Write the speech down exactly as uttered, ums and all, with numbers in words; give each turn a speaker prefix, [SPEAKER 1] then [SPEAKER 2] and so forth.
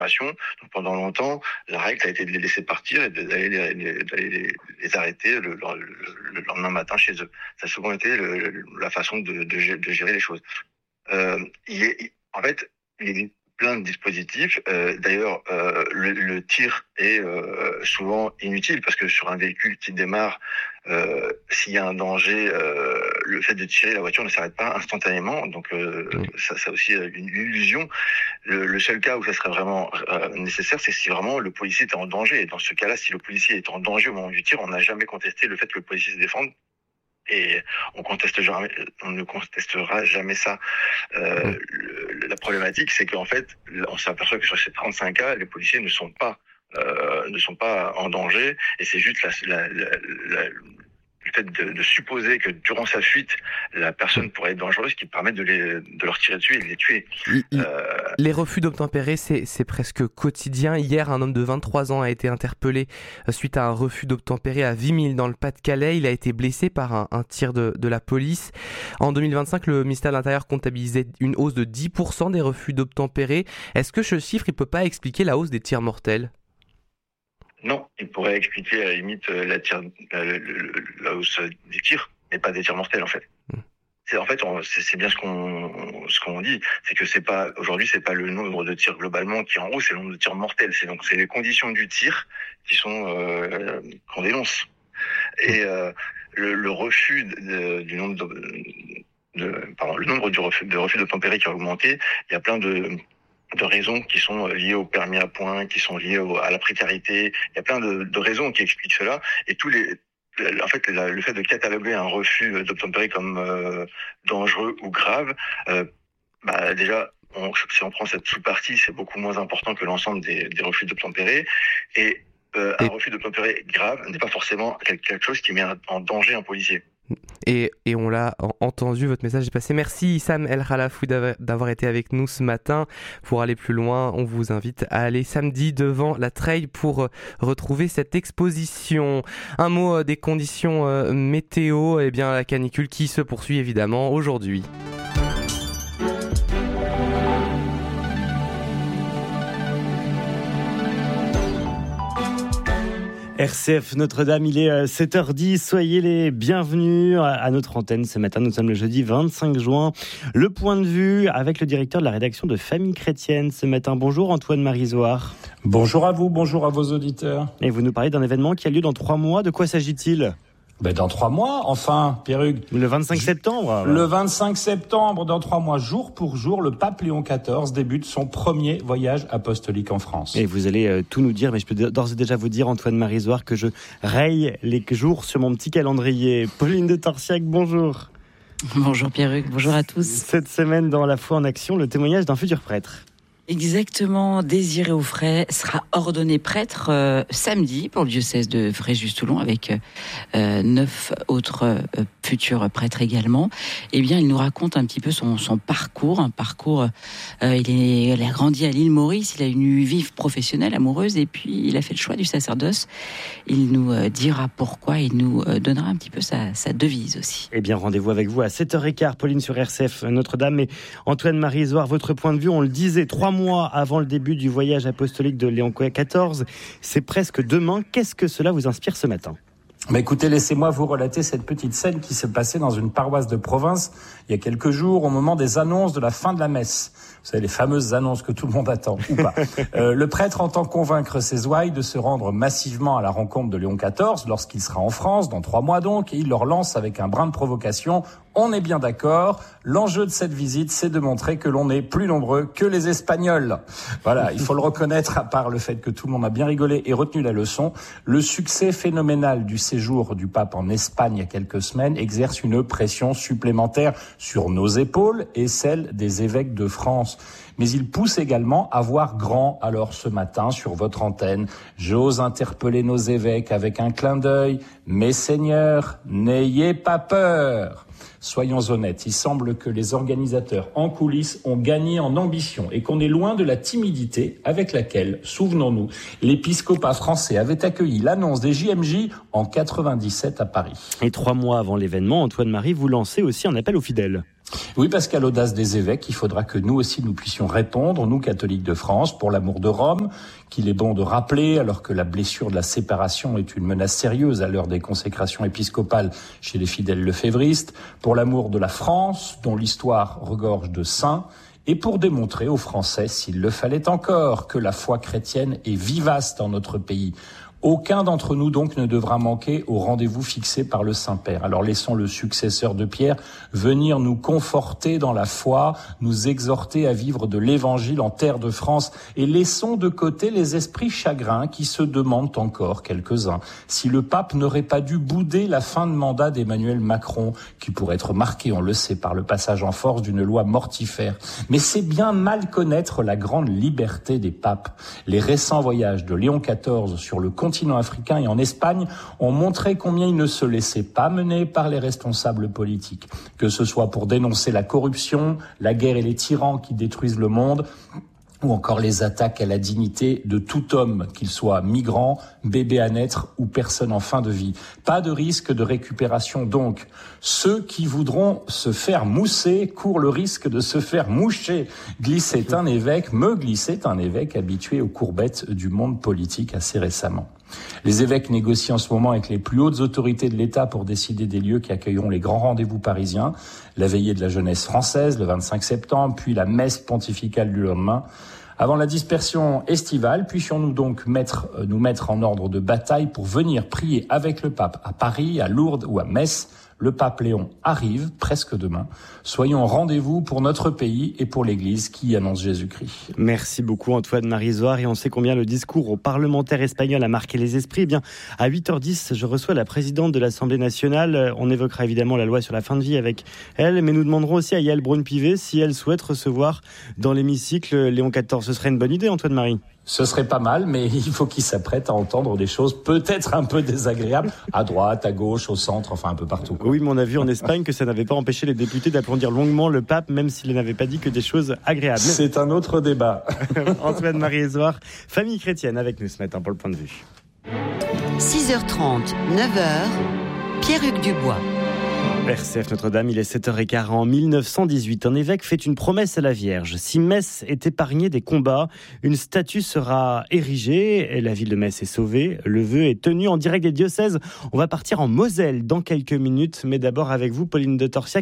[SPEAKER 1] Donc pendant longtemps, la règle a été de les laisser partir et d'aller les, les, d'aller les, les arrêter le, le, le lendemain matin chez eux. Ça a souvent été le, le, la façon de, de, de gérer les choses. Euh, il est, en fait, il y a plein de dispositifs. Euh, d'ailleurs, euh, le, le tir est euh, souvent inutile parce que sur un véhicule qui démarre, euh, s'il y a un danger, euh, le fait de tirer, la voiture ne s'arrête pas instantanément. Donc, euh, mmh. ça, ça aussi une, une illusion. Le, le seul cas où ça serait vraiment euh, nécessaire, c'est si vraiment le policier est en danger. Et dans ce cas-là, si le policier est en danger au moment du tir, on n'a jamais contesté le fait que le policier se défende. Et on conteste jamais, on ne contestera jamais ça. Euh, mmh. le, la problématique, c'est qu'en fait, on s'aperçoit que sur ces trente-cinq cas, les policiers ne sont pas, euh, ne sont pas en danger, et c'est juste la, la, la, la, le fait de, de supposer que durant sa fuite, la personne pourrait être dangereuse, qui permet de, les, de leur tirer dessus et de les tuer.
[SPEAKER 2] Il, il, euh... Les refus d'obtempérer, c'est, c'est presque quotidien. Hier, un homme de vingt-trois ans a été interpellé suite à un refus d'obtempérer à Vimille, dans le Pas-de-Calais. Il a été blessé par un, un tir de, de la police. En deux mille vingt-cinq, le ministère de l'Intérieur comptabilisait une hausse de dix pour cent des refus d'obtempérer. Est-ce que ce chiffre ne peut pas expliquer la hausse des tirs mortels ?
[SPEAKER 1] Non, il pourrait expliquer à la limite la, tire, la, la, la hausse des tirs, mais pas des tirs mortels en fait. Mmh. C'est en fait on, c'est, c'est bien ce qu'on ce qu'on dit, c'est que c'est pas aujourd'hui c'est pas le nombre de tirs globalement qui est en hausse, c'est le nombre de tirs mortels. C'est donc c'est les conditions du tir qui sont euh, qu'on dénonce. Et euh, le, le refus de, du nombre de, de pardon le nombre de refus de refus d'obtempérer qui a augmenté. Il y a plein de de raisons qui sont liées au permis à points, qui sont liées au, à la précarité. Il y a plein de, de raisons qui expliquent cela. Et tous les, en fait, la, le fait de cataloguer un refus d'obtempérer comme euh, dangereux ou grave, euh, bah déjà, on, si on prend cette sous-partie, c'est beaucoup moins important que l'ensemble des, des refus d'obtempérer. Et euh, un refus d'obtempérer grave n'est pas forcément quelque chose qui met en danger un policier.
[SPEAKER 2] Et, et on l'a entendu, votre message est passé. Merci Issam El Khalafou d'avoir été avec nous ce matin. Pour aller plus loin, on vous invite à aller samedi devant la Treille pour retrouver cette exposition. Un mot des conditions météo, eh bien la canicule qui se poursuit évidemment aujourd'hui.
[SPEAKER 3] R C F Notre-Dame, il est sept heures dix, soyez les bienvenus à notre antenne ce matin, nous sommes le jeudi vingt-cinq juin. Le point de vue avec le directeur de la rédaction de Famille Chrétienne ce matin. Bonjour Antoine Marizoire.
[SPEAKER 4] Bonjour à vous, bonjour à vos auditeurs.
[SPEAKER 3] Et vous nous parlez d'un événement qui a lieu dans trois mois, de quoi s'agit-il ?
[SPEAKER 4] Ben dans trois mois, enfin, Pierrugue.
[SPEAKER 3] Le vingt-cinq septembre.
[SPEAKER 4] Le vingt-cinq septembre, dans trois mois, jour pour jour, le pape Léon quatorze débute son premier voyage apostolique en France.
[SPEAKER 3] Et vous allez euh, tout nous dire, mais je peux d'ores et déjà vous dire, Antoine Marizoire, que je raye les jours sur mon petit calendrier. Pauline de Torsiac, bonjour.
[SPEAKER 5] Bonjour Pierrugue, bonjour à tous.
[SPEAKER 3] Cette semaine, dans La Foi en Action, le témoignage d'un futur prêtre.
[SPEAKER 5] Exactement, Désiré Auffray sera ordonné prêtre euh, samedi pour le diocèse de Fréjus-Toulon avec euh, neuf autres euh, futurs prêtres également. Eh bien, il nous raconte un petit peu son, son parcours, un parcours. Euh, il, est, il a grandi à l'île Maurice, il a une vie professionnelle, amoureuse, et puis il a fait le choix du sacerdoce. Il nous euh, dira pourquoi, il nous euh, donnera un petit peu sa, sa devise aussi.
[SPEAKER 3] Eh bien, rendez-vous avec vous à sept heures quinze, Pauline, sur R C F Notre-Dame. Et Antoine Marizoire, votre point de vue, on le disait, trois mois avant le début du voyage apostolique de Léon quatorze, c'est presque demain. Qu'est-ce que cela vous inspire ce matin ?
[SPEAKER 4] Mais écoutez, laissez-moi vous relater cette petite scène qui s'est passée dans une paroisse de province il y a quelques jours, au moment des annonces de la fin de la messe. Vous savez, les fameuses annonces que tout le monde attend, ou pas. Euh, le prêtre entend convaincre ses ouailles de se rendre massivement à la rencontre de Léon quatorze lorsqu'il sera en France, dans trois mois donc, et il leur lance avec un brin de provocation. On est bien d'accord, l'enjeu de cette visite, c'est de montrer que l'on est plus nombreux que les Espagnols. Voilà, il faut le reconnaître, à part le fait que tout le monde a bien rigolé et retenu la leçon, le succès phénoménal du séjour du pape en Espagne il y a quelques semaines exerce une pression supplémentaire sur nos épaules et celle des évêques de France. Mais il pousse également à voir grand. Alors ce matin, sur votre antenne, j'ose interpeller nos évêques avec un clin d'œil. Mais Seigneur, n'ayez pas peur. Soyons honnêtes, il semble que les organisateurs en coulisses ont gagné en ambition et qu'on est loin de la timidité avec laquelle, souvenons-nous, l'épiscopat français avait accueilli l'annonce des J M J en quatre-vingt-dix-sept à Paris.
[SPEAKER 3] Et trois mois avant l'événement, Antoine Marie, vous lancez aussi un appel aux fidèles.
[SPEAKER 4] Oui, parce qu'à l'audace des évêques, il faudra que nous aussi nous puissions répondre, nous catholiques de France, pour l'amour de Rome, qu'il est bon de rappeler, alors que la blessure de la séparation est une menace sérieuse à l'heure des consécrations épiscopales chez les fidèles lefévristes, pour l'amour de la France, dont l'histoire regorge de saints, et pour démontrer aux Français, s'il le fallait encore, que la foi chrétienne est vivace dans notre pays. Aucun d'entre nous donc ne devra manquer au rendez-vous fixé par le Saint-Père. Alors laissons le successeur de Pierre venir nous conforter dans la foi, nous exhorter à vivre de l'Évangile en terre de France, et laissons de côté les esprits chagrins qui se demandent encore, quelques-uns, si le pape n'aurait pas dû bouder la fin de mandat d'Emmanuel Macron, qui pourrait être marqué, on le sait, par le passage en force d'une loi mortifère. Mais c'est bien mal connaître la grande liberté des papes. Les récents voyages de Léon quatorze sur le continent africain et en Espagne ont montré combien il ne se laissait pas mener par les responsables politiques, que ce soit pour dénoncer la corruption, la guerre et les tyrans qui détruisent le monde, ou encore les attaques à la dignité de tout homme, qu'il soit migrant, bébé à naître ou personne en fin de vie. Pas de risque de récupération donc. Ceux qui voudront se faire mousser courent le risque de se faire moucher. Glissait un évêque, me glissait un évêque habitué aux courbettes du monde politique assez récemment. Les évêques négocient en ce moment avec les plus hautes autorités de l'État pour décider des lieux qui accueilleront les grands rendez-vous parisiens, la veillée de la jeunesse française le vingt-cinq septembre, puis la messe pontificale du lendemain. Avant la dispersion estivale, puissions-nous donc mettre, nous mettre en ordre de bataille pour venir prier avec le pape à Paris, à Lourdes ou à Metz. Le pape Léon arrive presque demain. Soyons au rendez-vous pour notre pays et pour l'Église qui annonce Jésus-Christ.
[SPEAKER 3] Merci beaucoup Antoine-Marie Zohar, et on sait combien le discours aux parlementaires espagnols a marqué les esprits. Eh bien, à huit heures dix, je reçois la présidente de l'Assemblée nationale. On évoquera évidemment la loi sur la fin de vie avec elle, mais nous demanderons aussi à Yael Braun-Pivet si elle souhaite recevoir dans l'hémicycle Léon quatorze. Ce serait une bonne idée, Antoine-Marie?
[SPEAKER 4] Ce serait pas mal, mais il faut qu'il s'apprête à entendre des choses peut-être un peu désagréables, à droite, à gauche, au centre, enfin un peu partout.
[SPEAKER 3] Oui, mais on a vu en Espagne que ça n'avait pas empêché les députés d'applaudir longuement le pape, même s'il n'avait pas dit que des choses agréables.
[SPEAKER 4] C'est un autre débat.
[SPEAKER 3] Antoine-Marie Zohar, famille chrétienne avec nous ce matin pour le point de vue.
[SPEAKER 6] six heures trente, neuf heures, Pierre-Hugues Dubois.
[SPEAKER 3] R C F Notre-Dame, il est sept heures quinze. En mille neuf cent dix-huit, un évêque fait une promesse à la Vierge. Si Metz est épargnée des combats, une statue sera érigée et la ville de Metz est sauvée. Le vœu est tenu en direct des diocèses. On va partir en Moselle dans quelques minutes, mais d'abord avec vous, Pauline de Torsiac.